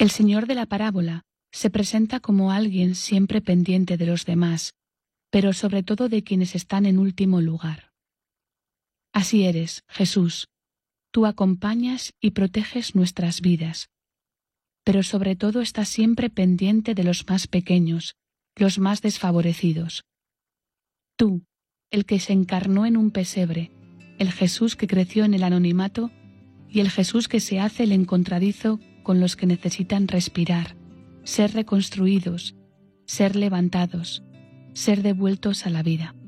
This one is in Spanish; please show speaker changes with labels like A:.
A: El Señor de la parábola se presenta como alguien siempre pendiente de los demás, pero sobre todo de quienes están en último lugar. Así eres, Jesús. Tú acompañas y proteges nuestras vidas, pero sobre todo estás siempre pendiente de los más pequeños, los más desfavorecidos. Tú, el que se encarnó en un pesebre, el Jesús que creció en el anonimato y el Jesús que se hace el encontradizo con los que necesitan respirar, ser reconstruidos, ser levantados, ser devueltos a la vida.